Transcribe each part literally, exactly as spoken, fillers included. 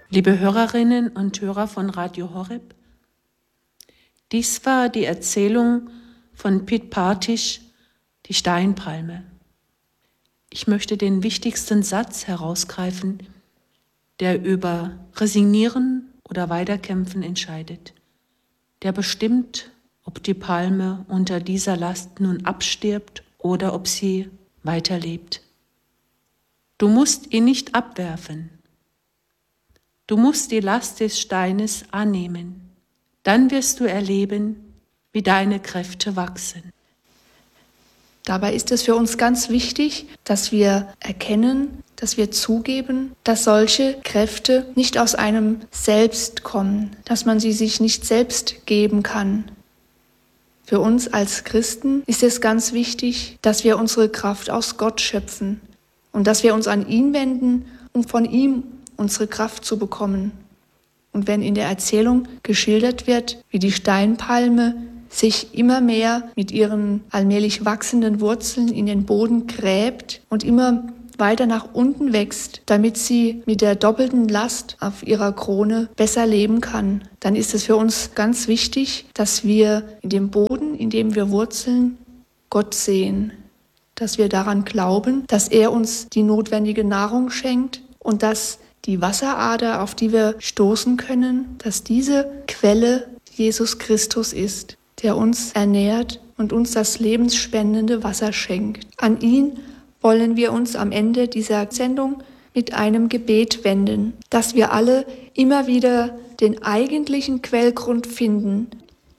Liebe Hörerinnen und Hörer von Radio Horeb, dies war die Erzählung von Piet Partisch, die Steinpalme. Ich möchte den wichtigsten Satz herausgreifen, der über Resignieren oder Weiterkämpfen entscheidet, der bestimmt, ob die Palme unter dieser Last nun abstirbt oder ob sie weiterlebt. Du musst ihn nicht abwerfen. Du musst die Last des Steines annehmen. Dann wirst du erleben, wie deine Kräfte wachsen. Dabei ist es für uns ganz wichtig, dass wir erkennen, dass wir zugeben, dass solche Kräfte nicht aus einem selbst kommen, dass man sie sich nicht selbst geben kann. Für uns als Christen ist es ganz wichtig, dass wir unsere Kraft aus Gott schöpfen und dass wir uns an ihn wenden, um von ihm unsere Kraft zu bekommen. Und wenn in der Erzählung geschildert wird, wie die Steinpalme sich immer mehr mit ihren allmählich wachsenden Wurzeln in den Boden gräbt und immer weiter nach unten wächst, damit sie mit der doppelten Last auf ihrer Krone besser leben kann, dann ist es für uns ganz wichtig, dass wir in dem Boden, in dem wir wurzeln, Gott sehen, dass wir daran glauben, dass er uns die notwendige Nahrung schenkt und dass die Wasserader, auf die wir stoßen können, dass diese Quelle Jesus Christus ist, der uns ernährt und uns das lebensspendende Wasser schenkt. An ihn wollen wir uns am Ende dieser Sendung mit einem Gebet wenden, dass wir alle immer wieder den eigentlichen Quellgrund finden.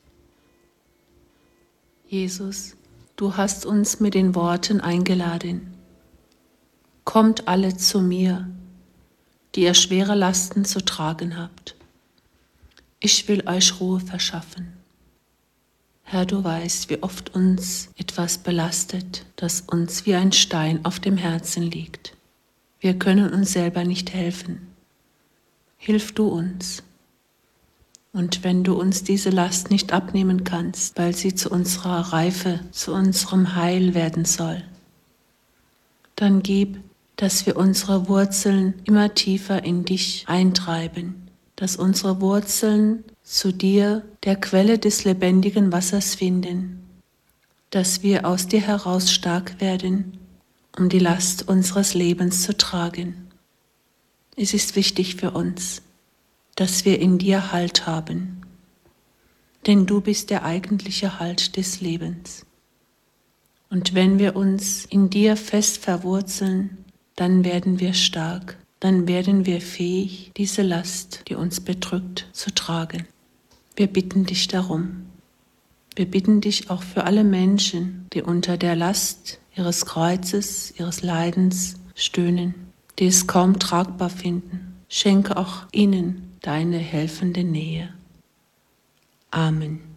Jesus, du hast uns mit den Worten eingeladen. Kommt alle zu mir, die ihr schwere Lasten zu tragen habt. Ich will euch Ruhe verschaffen. Herr, du weißt, wie oft uns etwas belastet, das uns wie ein Stein auf dem Herzen liegt. Wir können uns selber nicht helfen. Hilf du uns. Und wenn du uns diese Last nicht abnehmen kannst, weil sie zu unserer Reife, zu unserem Heil werden soll, dann gib, dass wir unsere Wurzeln immer tiefer in dich eintreiben, dass unsere Wurzeln zu dir, der Quelle des lebendigen Wassers, finden, dass wir aus dir heraus stark werden, um die Last unseres Lebens zu tragen. Es ist wichtig für uns, dass wir in dir Halt haben, denn du bist der eigentliche Halt des Lebens. Und wenn wir uns in dir fest verwurzeln, dann werden wir stark, dann werden wir fähig, diese Last, die uns bedrückt, zu tragen. Wir bitten dich darum. Wir bitten dich auch für alle Menschen, die unter der Last ihres Kreuzes, ihres Leidens stöhnen, die es kaum tragbar finden. Schenke auch ihnen deine helfende Nähe. Amen.